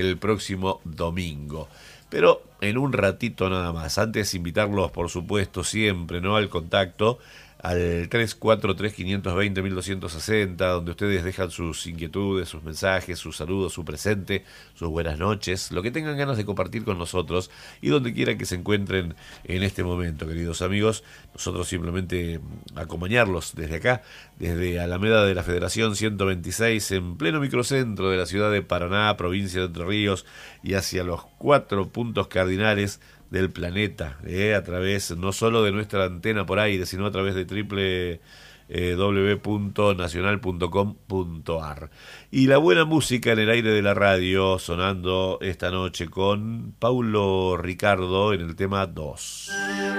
el próximo domingo. Pero en un ratito nada más. Antes invitarlos, por supuesto, siempre, ¿no?, al contacto al 343-520-1260, donde ustedes dejan sus inquietudes, sus mensajes, sus saludos, su presente, sus buenas noches, lo que tengan ganas de compartir con nosotros y donde quiera que se encuentren en este momento, queridos amigos. Nosotros simplemente acompañarlos desde acá, desde Alameda de la Federación 126, en pleno microcentro de la ciudad de Paraná, provincia de Entre Ríos, y hacia los 4 puntos cardinales del planeta, a través no solo de nuestra antena por aire, sino a través de www.nacional.com.ar. Y la buena música en el aire de la radio, sonando esta noche con Paulo Ricardo en el tema 2.